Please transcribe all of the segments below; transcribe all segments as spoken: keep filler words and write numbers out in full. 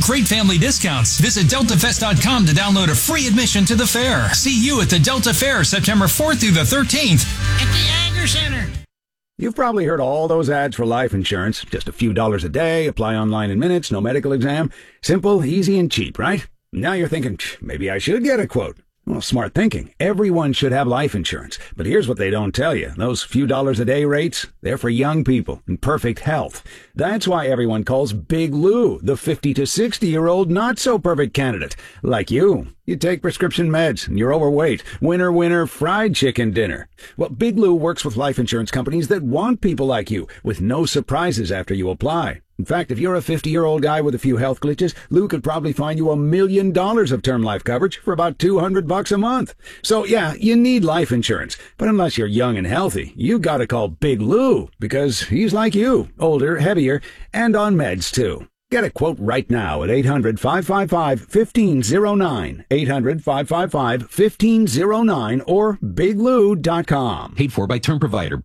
great family discounts. Visit delta fest dot com to download a free admission to the fair. See you at the Delta Fair September fourth through the thirteenth at the Agri Center. You've probably heard all those ads for life insurance. Just a few dollars a day, apply online in minutes, no medical exam. Simple, easy, and cheap, right? Now you're thinking, maybe I should get a quote. Well, smart thinking. Everyone should have life insurance. But here's what they don't tell you. Those few dollars a day rates, they're for young people in perfect health. That's why everyone calls Big Lou the fifty to sixty-year-old not-so-perfect candidate. Like you. You take prescription meds, and you're overweight. Winner, winner, fried chicken dinner. Well, Big Lou works with life insurance companies that want people like you, with no surprises after you apply. In fact, if you're a fifty-year-old guy with a few health glitches, Lou could probably find you a million dollars of term life coverage for about two hundred bucks a month. So, yeah, you need life insurance. But unless you're young and healthy, you gotta call Big Lou, because he's like you, older, heavier, and on meds, too. Get a quote right now at eight hundred, five five five, one five zero nine, eight hundred, five five five, one five zero nine, or big lou dot com. Paid for by term provider.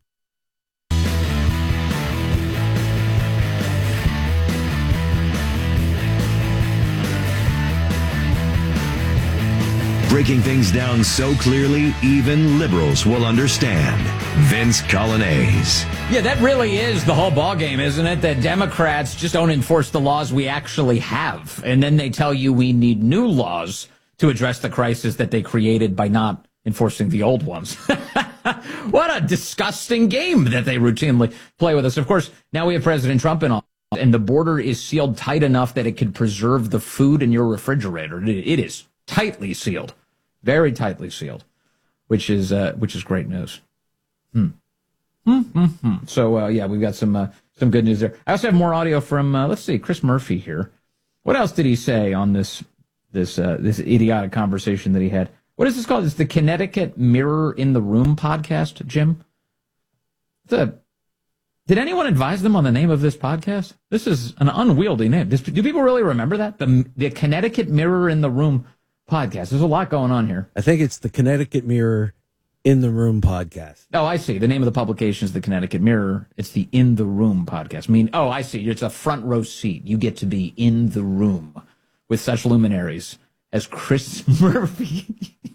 Breaking things down so clearly, even liberals will understand. Vince Coglianese. Yeah, that really is the whole ballgame, isn't it? That Democrats just don't enforce the laws we actually have. And then they tell you we need new laws to address the crisis that they created by not enforcing the old ones. What a disgusting game that they routinely play with us. Of course, now we have President Trump in office, and the border is sealed tight enough that it could preserve the food in your refrigerator. It is tightly sealed, very tightly sealed, which is uh, which is great news. Hmm. Hmm, hmm, hmm. So uh, yeah, we've got some uh, some good news there. I also have more audio from uh, let's see, Chris Murphy here. What else did he say on this this uh, this idiotic conversation that he had? What is this called? It's the Connecticut Mirror in the Room podcast, Jim. The did anyone advise them on the name of this podcast? This is an unwieldy name. Does, do people really remember that? The the Connecticut Mirror in the Room podcast. There's a lot going on here. I think it's the Connecticut Mirror in the Room podcast. Oh, I see. The name of the publication is the Connecticut Mirror. It's the In the Room podcast. I mean, oh, I see. It's a front row seat. You get to be in the room with such luminaries as Chris Murphy.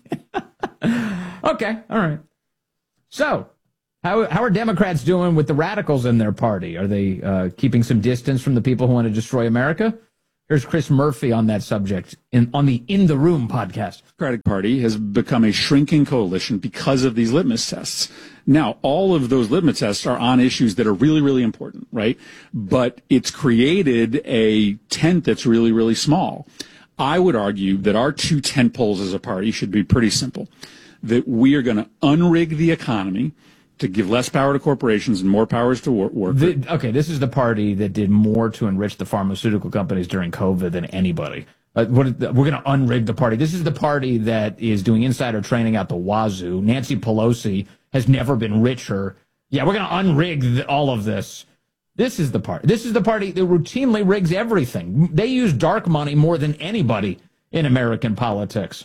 Okay, all right. So, how how are Democrats doing with the radicals in their party? Are they uh, keeping some distance from the people who want to destroy America? Here's Chris Murphy on that subject in, on the In the Room podcast. The Democratic Party has become a shrinking coalition because of these litmus tests. Now, all of those litmus tests are on issues that are really, really important, right? But it's created a tent that's really, really small. I would argue that our two tent poles as a party should be pretty simple, that we are going to unrig the economy to give less power to corporations and more powers to work. The, okay, this is the party that did more to enrich the pharmaceutical companies during COVID than anybody. Uh, what, we're going to unrig the party. This is the party that is doing insider training out the wazoo. Nancy Pelosi has never been richer. Yeah, we're going to unrig the, all of this. This is the party. This is the party that routinely rigs everything. They use dark money more than anybody in American politics.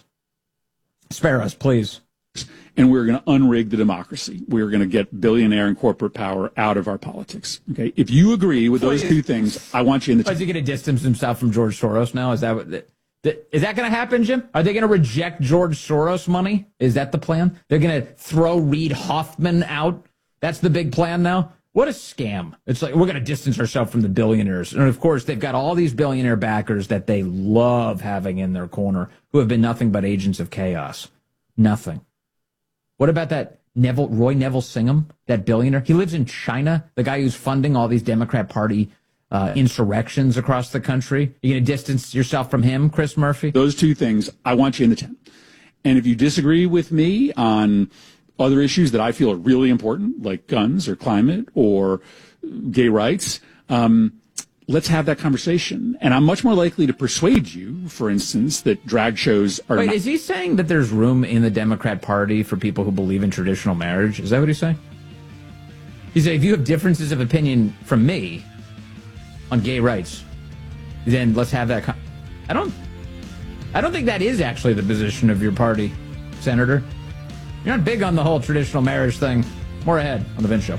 Spare us, please. And we're going to unrig the democracy. We're going to get billionaire and corporate power out of our politics. Okay, if you agree with those two things, I want you in the. Is he going to distance himself from George Soros now? Is that what? Is that going to happen, Jim? Are they going to reject George Soros money? Is that the plan? They're going to throw Reid Hoffman out? That's the big plan now? What a scam. It's like we're going to distance ourselves from the billionaires. And, of course, they've got all these billionaire backers that they love having in their corner who have been nothing but agents of chaos. Nothing. What about that Neville, Roy Neville Singham, that billionaire? He lives in China, the guy who's funding all these Democrat Party uh, insurrections across the country. You're going to distance yourself from him, Chris Murphy? Those two things, I want you in the tent. And if you disagree with me on other issues that I feel are really important, like guns or climate or gay rights, um, let's have that conversation. And I'm much more likely to persuade you, for instance, that drag shows are Wait, not... is he saying that there's room in the Democrat Party for people who believe in traditional marriage? Is that what he's saying? He said, if you have differences of opinion from me on gay rights, then let's have that... Con- I don't... I don't think that is actually the position of your party, Senator. You're not big on the whole traditional marriage thing. More ahead on The Vince Show.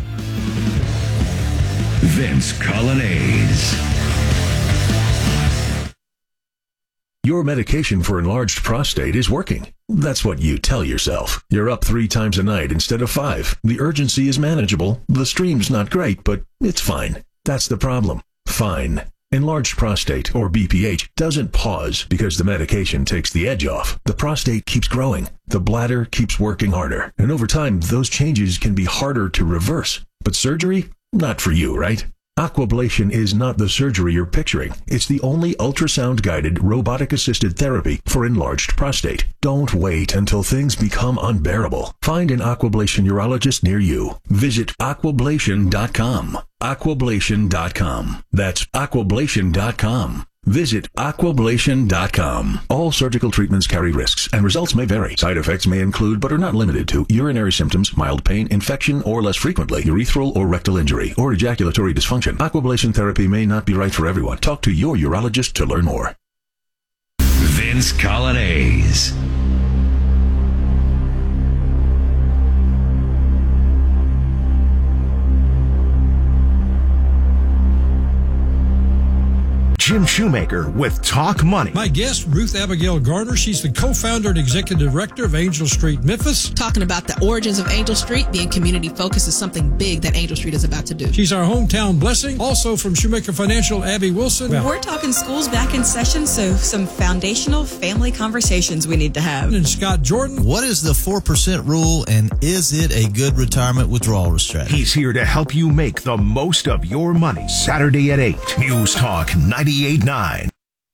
Vince Coglianese. Your medication for enlarged prostate is working. That's what you tell yourself. You're up three times a night instead of five. The urgency is manageable. The stream's not great, but it's fine. That's the problem. Fine. Enlarged prostate, or B P H, doesn't pause because the medication takes the edge off. The prostate keeps growing. The bladder keeps working harder. And over time, those changes can be harder to reverse. But surgery? Not for you, right? Aquablation is not the surgery you're picturing. It's the only ultrasound-guided, robotic-assisted therapy for enlarged prostate. Don't wait until things become unbearable. Find an Aquablation urologist near you. Visit aquablation dot com. aquablation dot com. That's aquablation dot com. Visit aquablation dot com. All surgical treatments carry risks, and results may vary. Side effects may include, but are not limited to, urinary symptoms, mild pain, infection, or less frequently, urethral or rectal injury, or ejaculatory dysfunction. Aquablation therapy may not be right for everyone. Talk to your urologist to learn more. Vince Coglianese. Jim Shoemaker with Talk Money. My guest, Ruth Abigail Garner. She's the co-founder and executive director of Angel Street Memphis. Talking about the origins of Angel Street, being community focused is something big that Angel Street is about to do. She's our hometown blessing. Also from Shoemaker Financial, Abby Wilson. Well, we're talking schools back in session, so some foundational family conversations we need to have. And Scott Jordan. What is the four percent rule, and is it a good retirement withdrawal strategy? He's here to help you make the most of your money. Saturday at eight. News Talk ninety-eight point nine.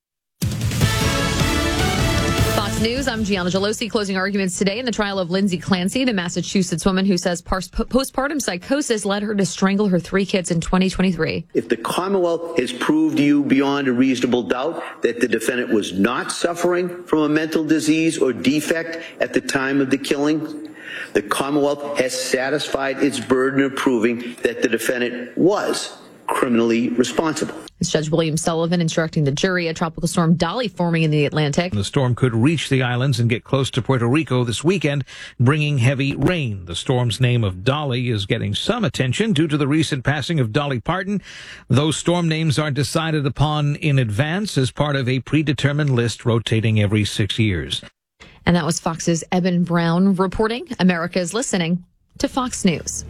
Fox News, I'm Gianna Gelosi. Closing arguments today in the trial of Lindsay Clancy, the Massachusetts woman who says postpartum psychosis led her to strangle her three kids in twenty twenty-three. If the Commonwealth has proved to you beyond a reasonable doubt that the defendant was not suffering from a mental disease or defect at the time of the killing, the Commonwealth has satisfied its burden of proving that the defendant was criminally responsible. It's Judge William Sullivan instructing the jury. A tropical storm Dolly forming in the Atlantic. The storm could reach the islands and get close to Puerto Rico this weekend, bringing heavy rain. The storm's name of Dolly is getting some attention due to the recent passing of Dolly Parton. Those storm names are decided upon in advance as part of a predetermined list rotating every six years. And that was Fox's Eben Brown reporting. America is listening to Fox News.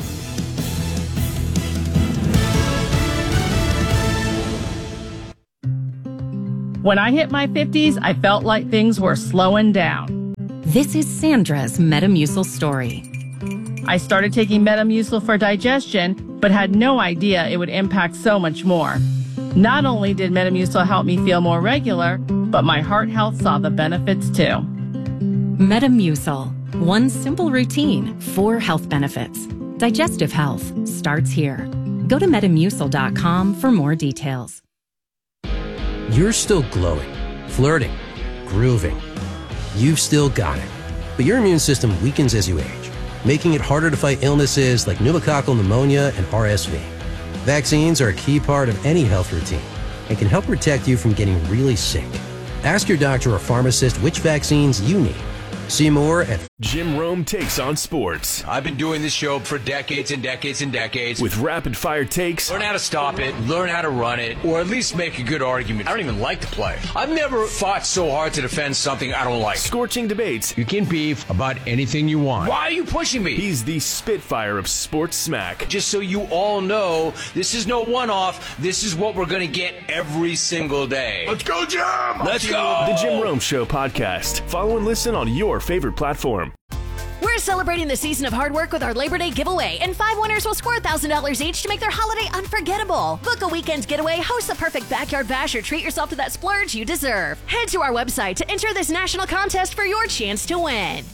When I hit my fifties, I felt like things were slowing down. This is Sandra's Metamucil story. I started taking Metamucil for digestion, but had no idea it would impact so much more. Not only did Metamucil help me feel more regular, but my heart health saw the benefits too. Metamucil. One simple routine, four health benefits. Digestive health starts here. Go to metamucil dot com for more details. You're still glowing, flirting, grooving. You've still got it. But your immune system weakens as you age, making it harder to fight illnesses like pneumococcal pneumonia and R S V. Vaccines are a key part of any health routine and can help protect you from getting really sick. Ask your doctor or pharmacist which vaccines you need. See more at Jim Rome Takes on Sports. I've been doing this show for decades and decades and decades. With rapid fire takes. Learn how to stop it, learn how to run it, or at least make a good argument. I don't even like to play. I've never fought so hard to defend something I don't like. Scorching debates. You can beef about anything you want. Why are you pushing me? He's the Spitfire of sports smack. Just so you all know, this is no one-off. This is what we're going to get every single day. Let's go, Jim! Let's go! The Jim Rome Show podcast. Follow and listen on your favorite platform. We're celebrating the season of hard work with our Labor Day giveaway, and five winners will score one thousand dollars each to make their holiday unforgettable. Book a weekend getaway, host the perfect backyard bash, or treat yourself to that splurge you deserve. Head to our website to enter this national contest for your chance to win.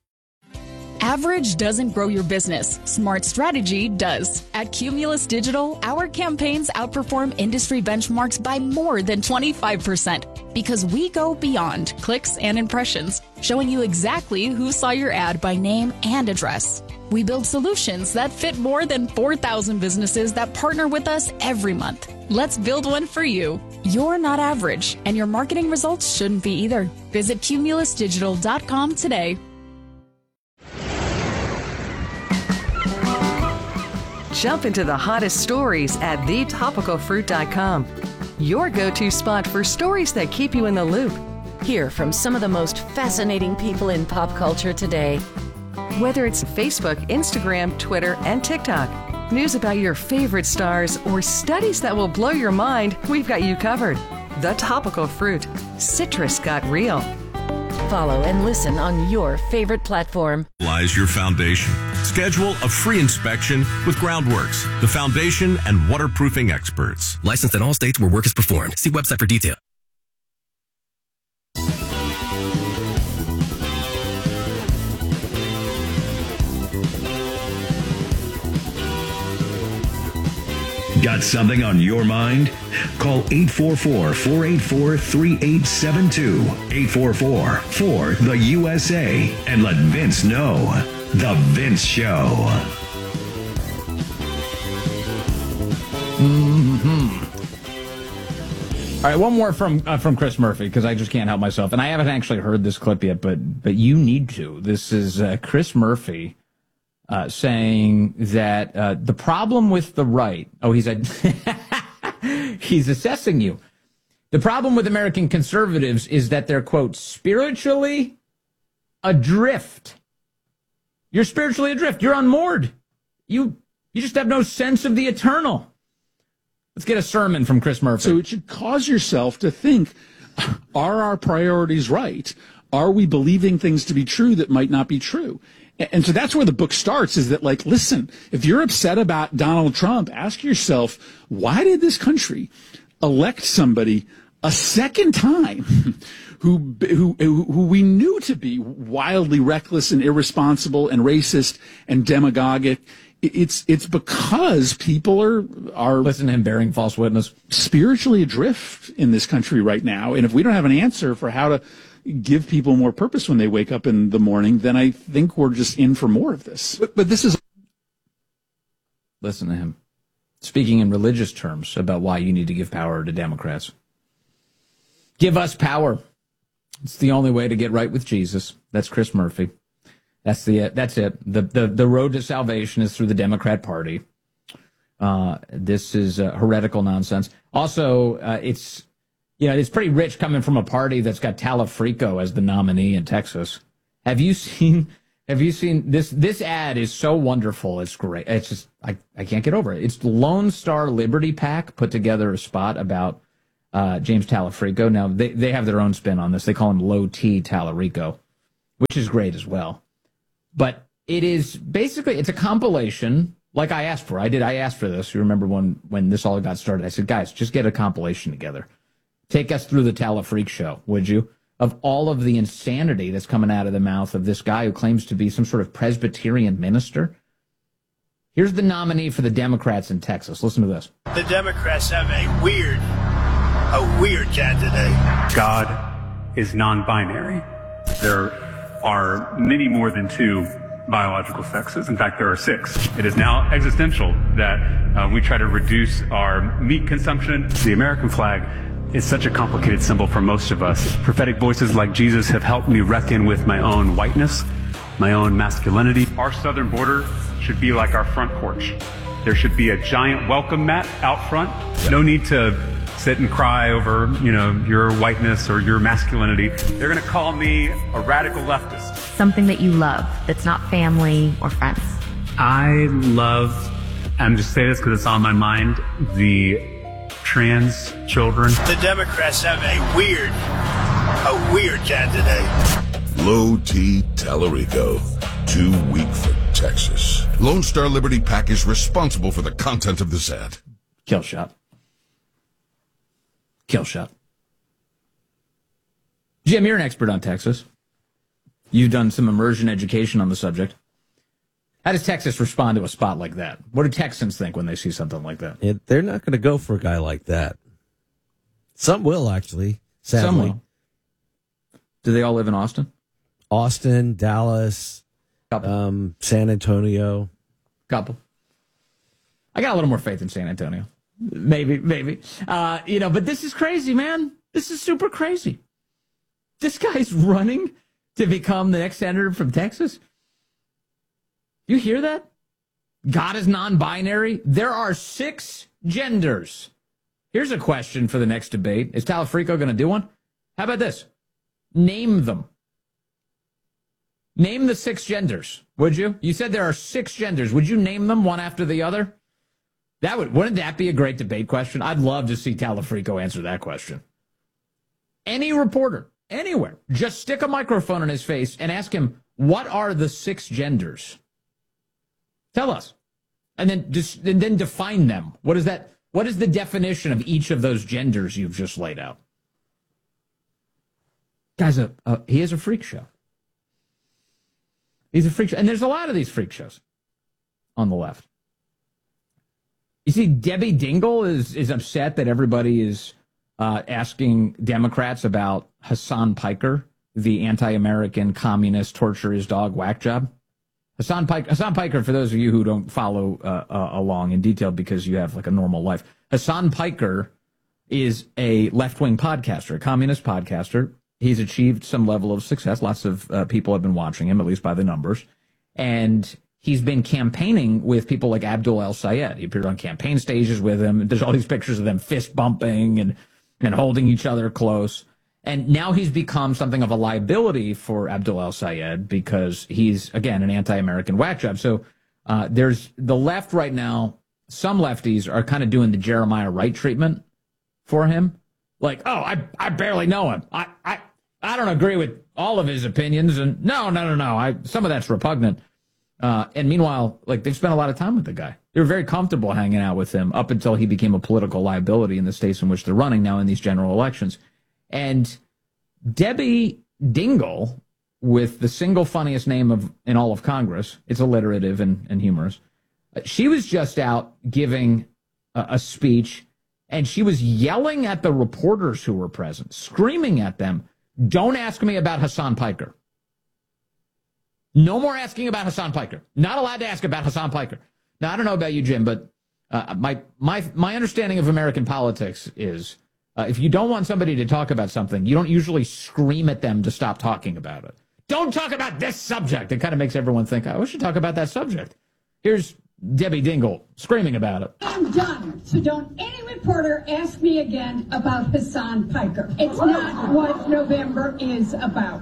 Average doesn't grow your business. Smart strategy does. At Cumulus Digital, our campaigns outperform industry benchmarks by more than twenty-five percent because we go beyond clicks and impressions, showing you exactly who saw your ad by name and address. We build solutions that fit more than four thousand businesses that partner with us every month. Let's build one for you. You're not average, and your marketing results shouldn't be either. Visit cumulus digital dot com today. Jump into the hottest stories at the topical fruit dot com. your go-to spot for stories that keep you in the loop. Hear from some of the most fascinating people in pop culture today. Whether it's Facebook, Instagram, Twitter, and TikTok, news about your favorite stars, or studies that will blow your mind, we've got you covered. The Topical Fruit. Citrus got real. Follow and listen on your favorite platform. Lies your foundation. Schedule a free inspection with Groundworks, the foundation and waterproofing experts. Licensed in all states where work is performed. See website for details. Got something on your mind? Call eight four four, four eight four, three eight seven two, eight four four, four, the U S A, and let Vince know. The Vince Show. Mm-hmm. All right, one more from uh, from Chris Murphy, because I just can't help myself. And I haven't actually heard this clip yet, but but you need to. This is uh, Chris Murphy uh, saying that uh, the problem with the right... Oh, he's a, he's assessing you. The problem with American conservatives is that they're, quote, spiritually adrift. You're spiritually adrift. You're unmoored. You you just have no sense of the eternal. Let's get a sermon from Chris Murphy. So it should cause yourself to think, are our priorities right? Are we believing things to be true that might not be true? And so that's where the book starts, is that, like, listen, if you're upset about Donald Trump, ask yourself, why did this country elect somebody a second time who, who, who we knew to be wildly reckless and irresponsible and racist and demagogic? It's it's because people are are listen to him bearing false witness, spiritually adrift in this country right now. And if we don't have an answer for how to give people more purpose when they wake up in the morning, then I think we're just in for more of this. But, but this is listen to him speaking in religious terms about why you need to give power to Democrats. Give us power. It's the only way to get right with Jesus. That's Chris Murphy. That's the that's it. The, the the road to salvation is through the Democrat Party. Uh, this is uh, heretical nonsense. Also, uh, it's you know it's pretty rich coming from a party that's got Talafrico as the nominee in Texas. Have you seen? Have you seen this? This ad is so wonderful. It's great. It's just I I can't get over it. It's Lone Star Liberty PAC put together a spot about uh, James Talafrico. Now they they have their own spin on this. They call him Low T Talarico, which is great as well. But it is basically, it's a compilation like I asked for. I did. I asked for this. You remember when, when this all got started, I said, guys, just get a compilation together. Take us through the Talafreak show, would you? Of all of the insanity that's coming out of the mouth of this guy who claims to be some sort of Presbyterian minister. Here's the nominee for the Democrats in Texas. Listen to this. The Democrats have a weird, a weird candidate. God is non-binary. There are many more than two biological sexes. In fact, there are six. It is now existential that uh, we try to reduce our meat consumption. The American flag is such a complicated symbol for most of us. Prophetic voices like Jesus have helped me reckon with my own whiteness, my own masculinity. Our southern border should be like our front porch. There should be a giant welcome mat out front. No need to sit and cry over, you know, your whiteness or your masculinity. They're going to call me a radical leftist. Something that you love that's not family or friends. I love, I'm just saying this because it's on my mind, the trans children. The Democrats have a weird, a weird candidate. Low T Talarico. Too weak for Texas. Lone Star Liberty PAC is responsible for the content of this ad. Kill shot. Kill shot. Jim, you're an expert on Texas. You've done some immersion education on the subject. How does Texas respond to a spot like that? What do Texans think when they see something like that? It, they're not going to go for a guy like that. Some will, actually, sadly. Some will. Do they all live in Austin? Austin, Dallas, um, San Antonio. Couple. I got a little more faith in San Antonio. Maybe, maybe. Uh, you know, but this is crazy, man. This is super crazy. This guy's running to become the next senator from Texas. You hear that? God is non-binary. There are six genders Here's a question for the next debate. Is Talafrico going to do one? How about this? Name them. Name the six genders, would you? You said there are six genders. Would you name them one after the other? That would, wouldn't that be a great debate question? I'd love to see Talafrico answer that question. Any reporter, anywhere, just stick a microphone in his face and ask him, what are the six genders? Tell us. And then, just, and then define them. What is that? What is the definition of each of those genders you've just laid out? Guy's a, a he is a freak show. He's a freak show. And there's a lot of these freak shows on the left. You see, Debbie Dingell is, is upset that everybody is uh, asking Democrats about Hassan Piker, the anti-American communist torture his dog whack job. Hassan Piker, Hassan Piker, for those of you who don't follow uh, uh, along in detail because you have like a normal life, Hassan Piker is a left-wing podcaster, a communist podcaster. He's achieved some level of success. Lots of uh, people have been watching him, at least by the numbers. And he's been campaigning with people like Abdul El-Sayed. He appeared on campaign stages with him. There's all these pictures of them fist bumping and, and holding each other close. And now he's become something of a liability for Abdul El-Sayed because he's, again, an anti-American whack job. So uh, there's the left right now. Some lefties are kind of doing the Jeremiah Wright treatment for him. Like, oh, I I barely know him. I, I, I don't agree with all of his opinions. And no, no, no, no. I, some of that's repugnant. Uh, and meanwhile, like, they've spent a lot of time with the guy. They were very comfortable hanging out with him up until he became a political liability in the states in which they're running now in these general elections. And Debbie Dingell, with the single funniest name of in all of Congress, it's alliterative and, and humorous, she was just out giving a, a speech, and she was yelling at the reporters who were present, screaming at them, don't ask me about Hassan Piker. No more asking about Hassan Piker. Not allowed to ask about Hassan Piker. Now, I don't know about you, Jim, but uh, my, my, my understanding of American politics is Uh, if you don't want somebody to talk about something, you don't usually scream at them to stop talking about it. Don't talk about this subject. It kind of makes everyone think, oh, we should talk about that subject. Here's Debbie Dingell screaming about it. I'm done. So don't any reporter ask me again about Hassan Piker. It's not what November is about.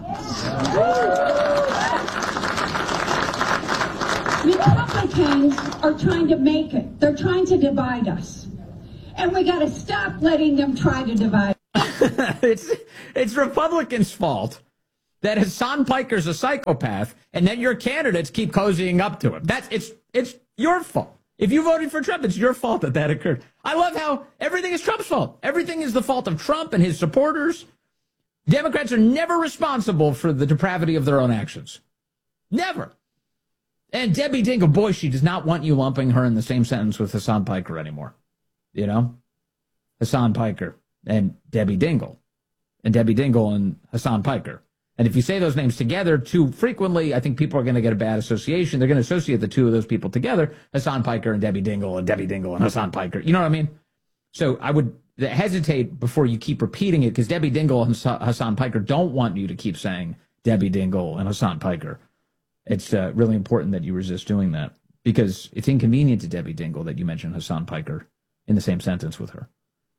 Republicans are trying to make it. They're trying to divide us. And we got to stop letting them try to divide. it's it's Republicans' fault that Hassan Piker's a psychopath, and that your candidates keep cozying up to him. That's it's it's your fault. If you voted for Trump, it's your fault that that occurred. I love how everything is Trump's fault. Everything is the fault of Trump and his supporters. Democrats are never responsible for the depravity of their own actions. Never. And Debbie Dingell, boy, she does not want you lumping her in the same sentence with Hassan Piker anymore. You know, Hassan Piker and Debbie Dingell, and Debbie Dingell and Hassan Piker. And if you say those names together too frequently, I think people are going to get a bad association. They're going to associate the two of those people together, Hassan Piker and Debbie Dingell, and Debbie Dingell and Hassan Piker. You know what I mean? So I would hesitate before you keep repeating it, because Debbie Dingell and Hassan Piker don't want you to keep saying Debbie Dingell and Hassan Piker. It's uh, really important that you resist doing that, because it's inconvenient to Debbie Dingell that you mention Hassan Piker in the same sentence with her.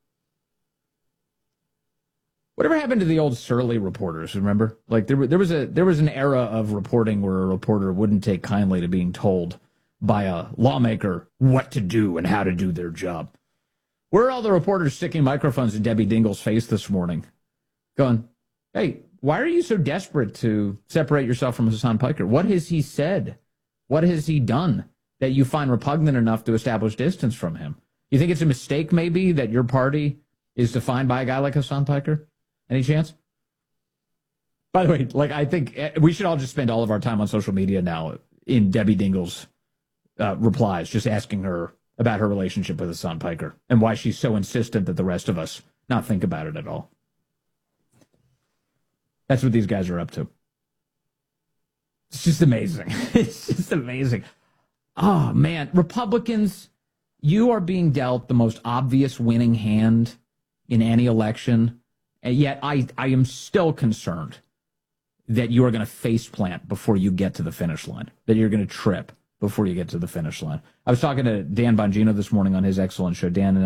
Whatever happened to the old surly reporters? Remember, like there, there was a there was an era of reporting where a reporter wouldn't take kindly to being told by a lawmaker what to do and how to do their job. Where are all the reporters sticking microphones in Debbie Dingell's face this morning, going, "Hey, why are you so desperate to separate yourself from Hassan Piker? What has he said? What has he done that you find repugnant enough to establish distance from him? You think it's a mistake, maybe, that your party is defined by a guy like Hassan Piker? Any chance?" By the way, like, I think we should all just spend all of our time on social media now in Debbie Dingell's uh, replies, just asking her about her relationship with Hassan Piker and why she's so insistent that the rest of us not think about it at all. That's what these guys are up to. It's just amazing. It's just amazing. Oh, man. Republicans, you are being dealt the most obvious winning hand in any election, and yet I, I am still concerned that you are going to faceplant before you get to the finish line, that you're going to trip before you get to the finish line. I was talking to Dan Bongino this morning on his excellent show. Dan and I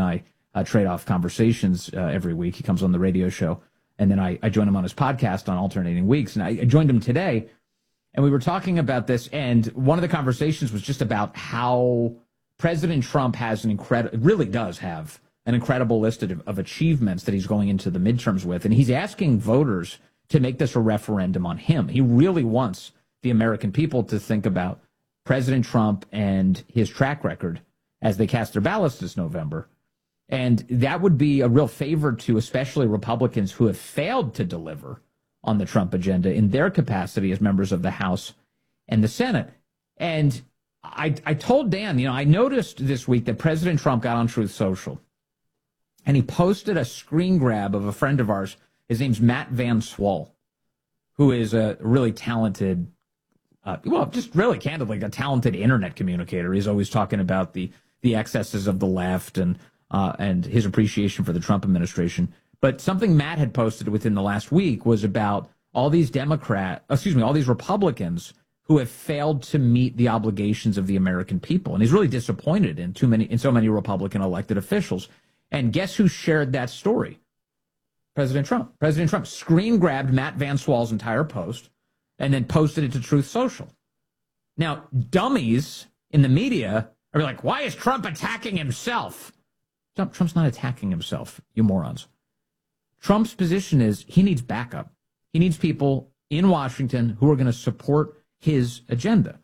uh, trade-off conversations uh, every week. He comes on the radio show, and then I, I join him on his podcast on alternating weeks. And I, I joined him today, and we were talking about this, and one of the conversations was just about how President Trump has an incredible, really does have an incredible list of, of achievements that he's going into the midterms with, and he's asking voters to make this a referendum on him. He really wants the American people to think about President Trump and his track record as they cast their ballots this November. And that would be a real favor to especially Republicans who have failed to deliver on the Trump agenda in their capacity as members of the House and the Senate. And I, I told Dan, you know, I noticed this week that President Trump got on Truth Social, and he posted a screen grab of a friend of ours. His name's Matt Van Swol, who is a really talented, uh, well, just really candidly, a talented internet communicator. He's always talking about the the excesses of the left and uh, and his appreciation for the Trump administration. But something Matt had posted within the last week was about all these Democrat, excuse me, all these Republicans who have failed to meet the obligations of the American people, and he's really disappointed in too many, in so many Republican elected officials. And guess who shared that story? President Trump. President Trump screen grabbed Matt Van Swol's entire post and then posted it to Truth Social. Now, dummies in the media are like, why is Trump attacking himself? Trump, Trump's not attacking himself, you morons. Trump's position is he needs backup. He needs people in Washington who are going to support his agenda.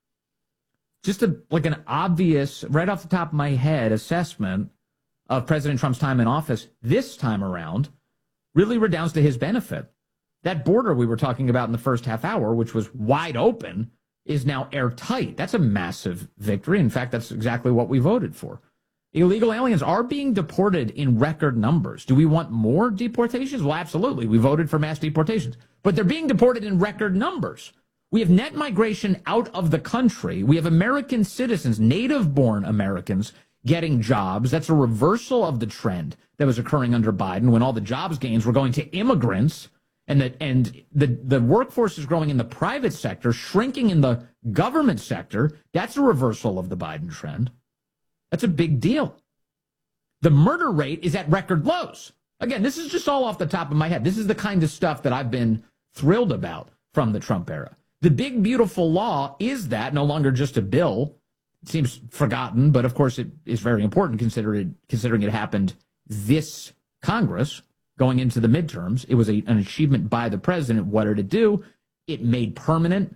Just a, like an obvious, right off the top of my head, assessment of President Trump's time in office this time around really redounds to his benefit. That border we were talking about in the first half hour, which was wide open, is now airtight. That's a massive victory. In fact, that's exactly what we voted for. Illegal aliens are being deported in record numbers. Do we want more deportations? Well, absolutely. We voted for mass deportations. But they're being deported in record numbers. We have net migration out of the country. We have American citizens, native-born Americans, getting jobs. That's a reversal of the trend that was occurring under Biden when all the jobs gains were going to immigrants, and that and the, the workforce is growing in the private sector, shrinking in the government sector. That's a reversal of the Biden trend. That's a big deal. The murder rate is at record lows. Again, this is just all off the top of my head. This is the kind of stuff that I've been thrilled about from the Trump era. The big, beautiful law is that no longer just a bill. It seems forgotten, but of course it is very important considering it, considering it happened this Congress going into the midterms. It was a, an achievement by the president. What did it do? It made permanent